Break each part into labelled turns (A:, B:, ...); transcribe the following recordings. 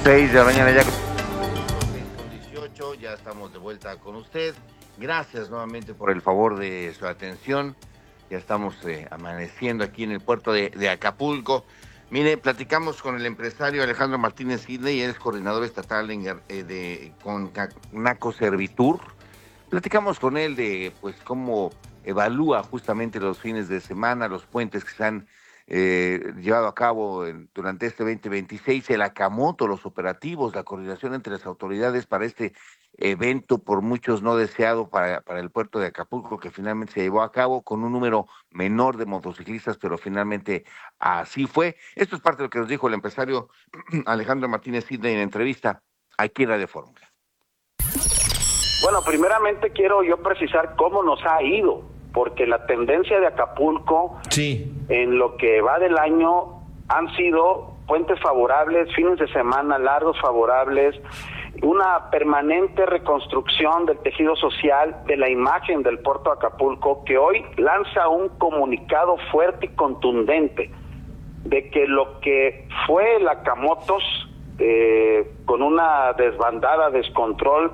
A: 6 de la mañana ya con 18, ya estamos de vuelta con usted. Gracias nuevamente por el favor de su atención. Ya estamos amaneciendo aquí en el puerto de Acapulco. Mire, platicamos con el empresario Alejandro Martínez Sidney, él es coordinador estatal con Naco Servitur. Platicamos con él de pues cómo evalúa justamente los fines de semana, los puentes que se han llevado a cabo durante este 2026, el Acamoto, los operativos, la coordinación entre las autoridades para este evento, por muchos no deseado para el puerto de Acapulco, que finalmente se llevó a cabo con un número menor de motociclistas, pero finalmente así fue. Esto es parte de lo que nos dijo el empresario Alejandro Martínez Sidney en entrevista aquí en Radio Fórmula.
B: Bueno, primeramente quiero yo precisar cómo nos ha ido, porque la tendencia de Acapulco en lo que va del año han sido puentes favorables, fines de semana largos favorables, una permanente reconstrucción del tejido social, de la imagen del puerto de Acapulco, que hoy lanza un comunicado fuerte y contundente de que lo que fue el Acamotos, con una desbandada, descontrol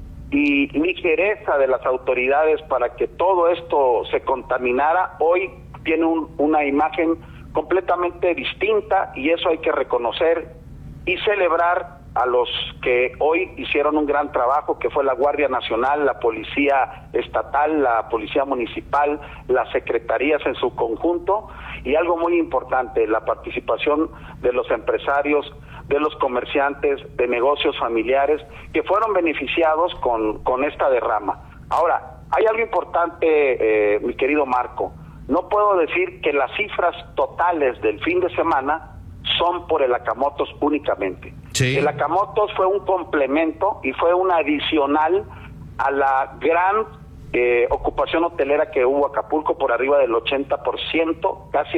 B: y ligereza de las autoridades para que todo esto se contaminara, hoy tiene una imagen completamente distinta, y eso hay que reconocer y celebrar a los que hoy hicieron un gran trabajo, que fue la Guardia Nacional, la Policía Estatal, la Policía Municipal, las secretarías en su conjunto, y algo muy importante, la participación de los empresarios, de los comerciantes, de negocios familiares, que fueron beneficiados con esta derrama. Ahora, hay algo importante, mi querido Marco, no puedo decir que las cifras totales del fin de semana son por el Acamotos únicamente. Sí. El Acamotos fue un complemento y fue un adicional a la gran ocupación hotelera que hubo Acapulco, por arriba del 80%, casi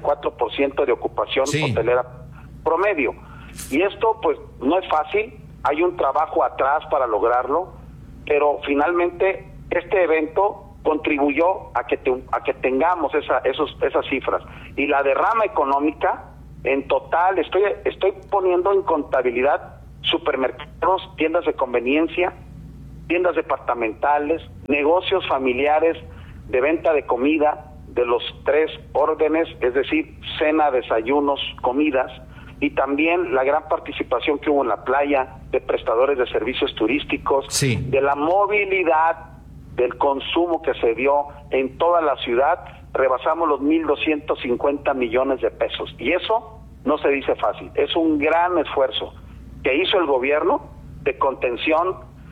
B: 84% de ocupación hotelera promedio. Y esto pues no es fácil, hay un trabajo atrás para lograrlo, pero finalmente este evento contribuyó a que tengamos esas cifras. Y la derrama económica, en total, estoy poniendo en contabilidad supermercados, tiendas de conveniencia, tiendas departamentales, negocios familiares de venta de comida de los 3 órdenes, es decir, cena, desayunos, comidas, y también la gran participación que hubo en la playa de prestadores de servicios turísticos, de la movilidad, del consumo que se dio en toda la ciudad. Rebasamos los 1,250 millones de pesos, y eso no se dice fácil. Es un gran esfuerzo que hizo el gobierno de contención,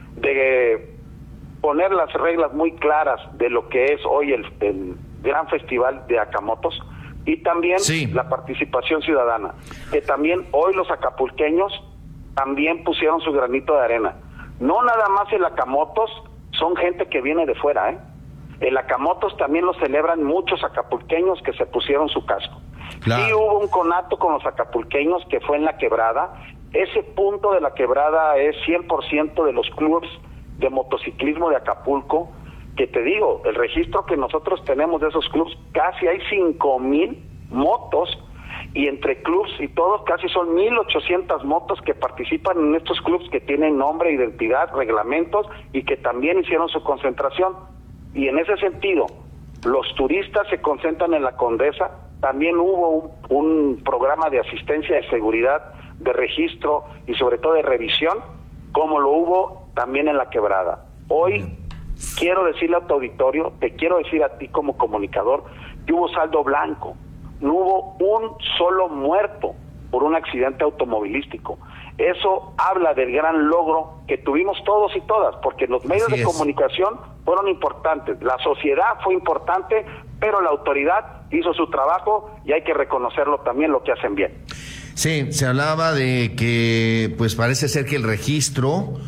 B: de poner las reglas muy claras de lo que es hoy el gran festival de Acamotos, y también la participación ciudadana, que también hoy los acapulqueños también pusieron su granito de arena. No nada más el Acamotos, son gente que viene de fuera, El Acamotos también lo celebran muchos acapulqueños que se pusieron su casco. Claro. Sí hubo un conato con los acapulqueños que fue en La Quebrada. Ese punto de La Quebrada es 100% de los clubes de motociclismo de Acapulco, que te digo, el registro que nosotros tenemos de esos clubes, casi hay 5,000 motos, y entre clubes y todos casi son 1,800 motos que participan en estos clubes, que tienen nombre, identidad, reglamentos, y que también hicieron su concentración. Y en ese sentido, los turistas se concentran en la Condesa. También hubo un programa de asistencia de seguridad, de registro y sobre todo de revisión, como lo hubo también en La Quebrada. Hoy quiero decirle a tu auditorio, te quiero decir a ti como comunicador, que hubo saldo blanco. No hubo un solo muerto por un accidente automovilístico. Eso habla del gran logro que tuvimos todos y todas, porque los medios de comunicación fueron importantes, la sociedad fue importante, pero la autoridad hizo su trabajo, y hay que reconocerlo también, lo que hacen bien.
C: Sí, se hablaba de que pues parece ser que el registro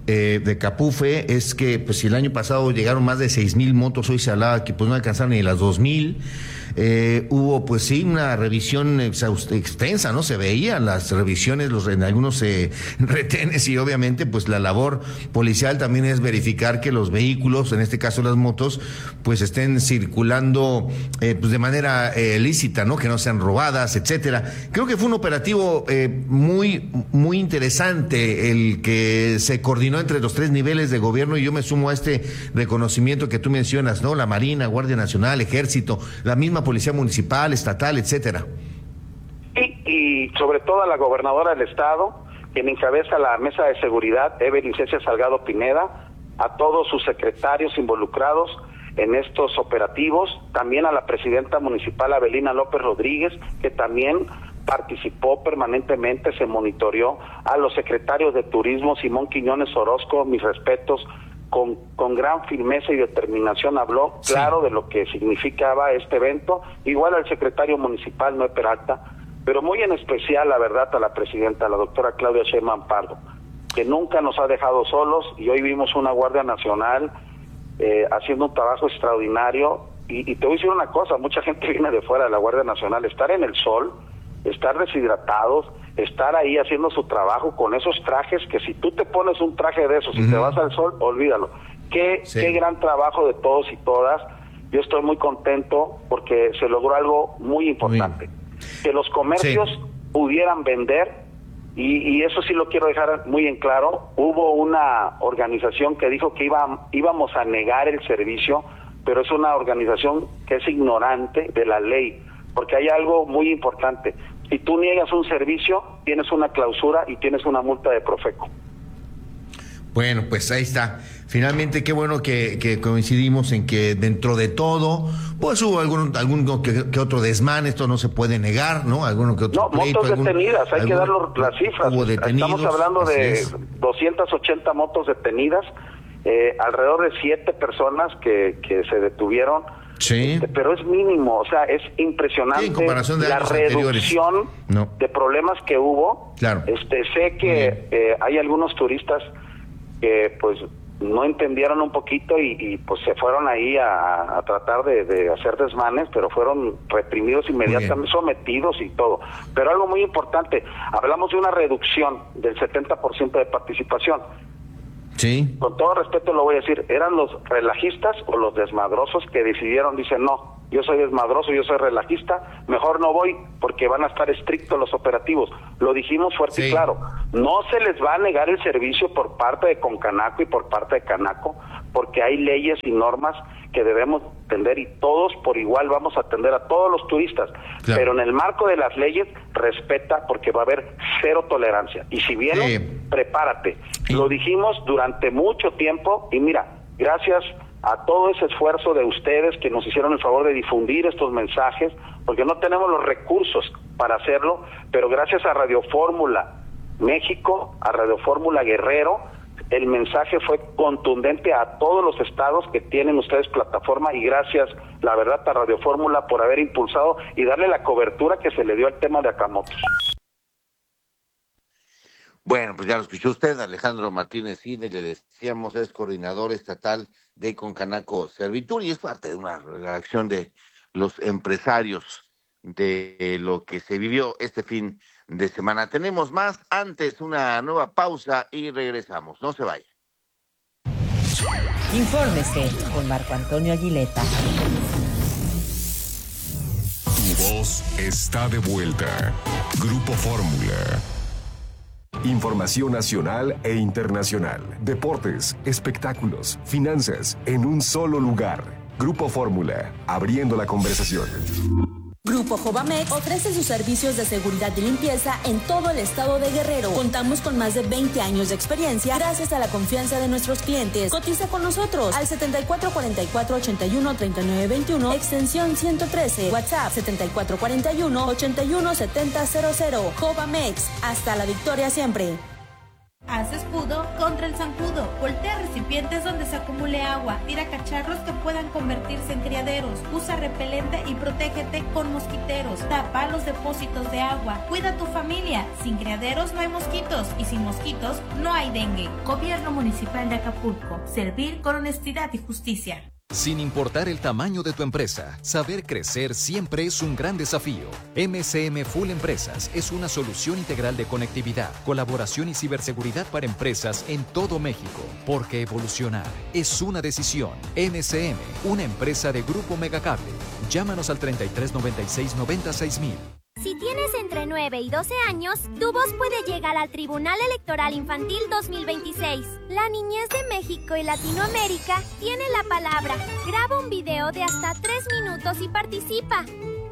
C: de Capufe es que pues si el año pasado llegaron más de 6,000 motos, hoy se hablaba que pues no alcanzaron ni las 2,000. Hubo pues sí una revisión extensa, ¿no? Se veían las revisiones en algunos retenes, y obviamente pues la labor policial también es verificar que los vehículos, en este caso las motos, pues estén circulando pues de manera lícita, ¿no? Que no sean robadas, etcétera. Creo que fue un operativo muy interesante el que se coordinó entre los 3 niveles de gobierno, y yo me sumo a este reconocimiento que tú mencionas, ¿no? La Marina, Guardia Nacional, Ejército, la misma Policía Municipal, Estatal, etcétera.
B: Y sobre todo a la gobernadora del estado, quien encabeza la mesa de seguridad, Evelyn Cecia Salgado Pineda, a todos sus secretarios involucrados en estos operativos, también a la presidenta municipal Abelina López Rodríguez, que también participó permanentemente, se monitoreó, a los secretarios de Turismo, Simón Quiñones Orozco, mis respetos, con gran firmeza y determinación habló claro de lo que significaba este evento, igual al secretario municipal Noé Peralta, pero muy en especial, la verdad, a la presidenta, la doctora Claudia Sheinbaum Pardo, que nunca nos ha dejado solos, y hoy vimos una Guardia Nacional haciendo un trabajo extraordinario, y te voy a decir una cosa, mucha gente viene de fuera de la Guardia Nacional, estar en el sol, estar deshidratados, estar ahí haciendo su trabajo con esos trajes que si tú te pones un traje de esos y te vas al sol, olvídalo. Qué gran trabajo de todos y todas. Yo estoy muy contento porque se logró algo muy importante. Que los comercios pudieran vender, y eso sí lo quiero dejar muy en claro. Hubo una organización que dijo que íbamos a negar el servicio, pero es una organización que es ignorante de la ley, porque hay algo muy importante. Si tú niegas un servicio, tienes una clausura y tienes una multa de Profeco.
C: Bueno, pues ahí está. Finalmente, qué bueno que coincidimos en que dentro de todo, pues hubo algún que otro desmán, esto no se puede negar, ¿no? Alguno que otro
B: No,
C: pleito,
B: motos detenidas, hay que dar las cifras.
C: Hubo detenidos,
B: estamos hablando de 280 motos detenidas, alrededor de 7 personas que se detuvieron.
C: Sí.
B: Pero es mínimo, o sea, es impresionante la reducción de problemas que hubo.
C: Claro.
B: Sé que hay algunos turistas que pues no entendieron un poquito y pues se fueron ahí a tratar de hacer desmanes, pero fueron reprimidos inmediatamente, sometidos y todo. Pero algo muy importante, hablamos de una reducción del 70% de participación.
C: Sí.
B: Con todo respeto lo voy a decir, eran los relajistas o los desmadrosos que decidieron, dicen, no, yo soy desmadroso, yo soy relajista, mejor no voy porque van a estar estrictos los operativos. Lo dijimos fuerte y claro, no se les va a negar el servicio por parte de Concanaco y por parte de Canaco, porque hay leyes y normas que debemos atender y todos por igual vamos a atender a todos los turistas, pero en el marco de las leyes respeta, porque va a haber 0 tolerancia, y si vienen, prepárate. Lo dijimos durante mucho tiempo y mira, gracias a todo ese esfuerzo de ustedes que nos hicieron el favor de difundir estos mensajes, porque no tenemos los recursos para hacerlo, pero gracias a Radio Fórmula México, a Radio Fórmula Guerrero, el mensaje fue contundente a todos los estados que tienen ustedes plataforma, y gracias, la verdad, a Radio Fórmula por haber impulsado y darle la cobertura que se le dio al tema de Acamotos.
A: Bueno, pues ya lo escuchó usted, Alejandro Martínez Cine, le decíamos, es coordinador estatal de Concanaco Servitur y es parte de una reacción de los empresarios de lo que se vivió este fin de semana. Tenemos más, antes una nueva pausa y regresamos, no se vaya.
D: Infórmese con Marco Antonio Aguileta.
E: Tu voz está de vuelta. Grupo Fórmula. Información nacional e internacional, deportes, espectáculos, finanzas, en un solo lugar. Grupo Fórmula, abriendo la conversación.
F: Grupo Jovamex ofrece sus servicios de seguridad y limpieza en todo el estado de Guerrero. Contamos con más de 20 años de experiencia gracias a la confianza de nuestros clientes. Cotiza con nosotros al 7444-813921, extensión 113, WhatsApp 7441-817000. Jovamex, hasta la victoria siempre.
G: Haz escudo contra el zancudo. Voltea recipientes donde se acumule agua. Tira cacharros que puedan convertirse en criaderos. Usa repelente y protégete con mosquiteros. Tapa los depósitos de agua. Cuida a tu familia. Sin criaderos no hay mosquitos y sin mosquitos no hay dengue. Gobierno Municipal de Acapulco. Servir con honestidad y justicia.
H: Sin importar el tamaño de tu empresa, saber crecer siempre es un gran desafío. MCM Full Empresas es una solución integral de conectividad, colaboración y ciberseguridad para empresas en todo México. Porque evolucionar es una decisión. MCM, una empresa de Grupo Megacable. Llámanos al 3396 96000.
I: Si tienes entre 9 y 12 años, tu voz puede llegar al Tribunal Electoral Infantil 2026. La niñez de México y Latinoamérica tiene la palabra. Graba un video de hasta 3 minutos y participa.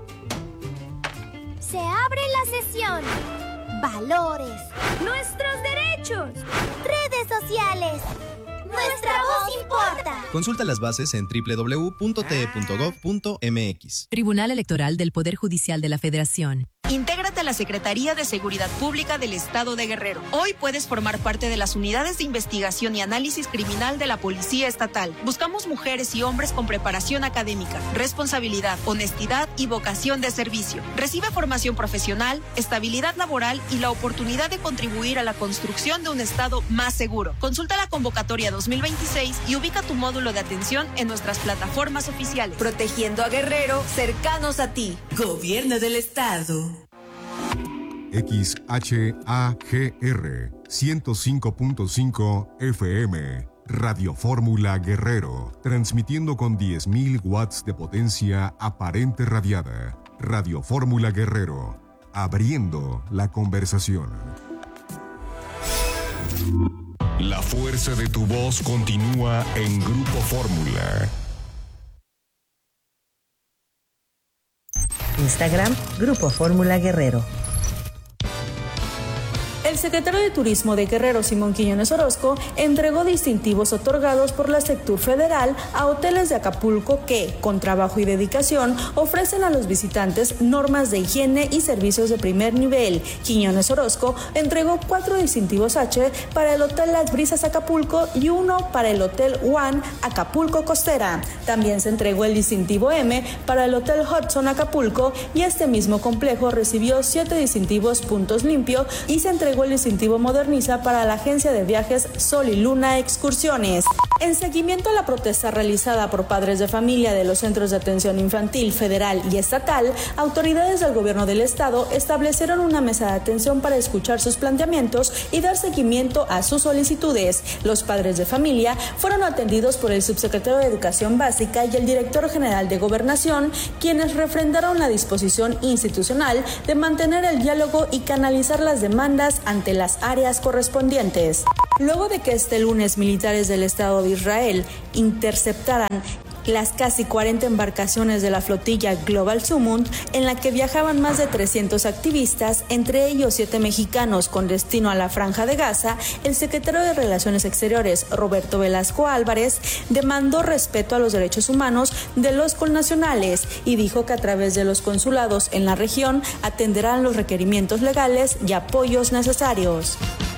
I: Se abre la sesión. Valores. Nuestros derechos. Redes sociales. Nuestra voz importa.
J: Consulta las bases en www.te.gov.mx.
K: Tribunal Electoral del Poder Judicial de la Federación.
L: Intégrate a la Secretaría de Seguridad Pública del Estado de Guerrero. Hoy puedes formar parte de las unidades de investigación y análisis criminal de la Policía Estatal. Buscamos mujeres y hombres con preparación académica, responsabilidad, honestidad y vocación de servicio. Recibe formación profesional, estabilidad laboral y la oportunidad de contribuir a la construcción de un Estado más seguro. Consulta la convocatoria 2026 y ubica tu módulo de atención en nuestras plataformas oficiales.
M: Protegiendo a Guerrero, cercanos a ti. Gobierno del Estado.
E: XHAGR 105.5 FM, Radio Fórmula Guerrero, transmitiendo con 10.000 watts de potencia aparente radiada. Radio Fórmula Guerrero, abriendo la conversación. La fuerza de tu voz continúa en Grupo Fórmula.
D: Instagram, Grupo Fórmula Guerrero.
F: El secretario de Turismo de Guerrero, Simón Quiñones Orozco, entregó distintivos otorgados por la Sectur Federal a hoteles de Acapulco que, con trabajo y dedicación, ofrecen a los visitantes normas de higiene y servicios de primer nivel. Quiñones Orozco entregó 4 distintivos H para el Hotel Las Brisas Acapulco y 1 para el Hotel One Acapulco Costera. También se entregó el distintivo M para el Hotel Hudson Acapulco y este mismo complejo recibió 7 distintivos puntos limpio y se entregó el distintivo Moderniza para la agencia de viajes Sol y Luna Excursiones. En seguimiento a la protesta realizada por padres de familia de los centros de atención infantil federal y estatal, autoridades del gobierno del estado establecieron una mesa de atención para escuchar sus planteamientos y dar seguimiento a sus solicitudes. Los padres de familia fueron atendidos por el subsecretario de Educación Básica y el director general de Gobernación, quienes refrendaron la disposición institucional de mantener el diálogo y canalizar las demandas ante las áreas correspondientes. Luego de que este lunes militares del Estado de Israel interceptaran las casi 40 embarcaciones de la flotilla Global Sumund, en la que viajaban más de 300 activistas, entre ellos 7 mexicanos con destino a la Franja de Gaza, el secretario de Relaciones Exteriores, Roberto Velasco Álvarez, demandó respeto a los derechos humanos de los connacionales y dijo que a través de los consulados en la región atenderán los requerimientos legales y apoyos necesarios.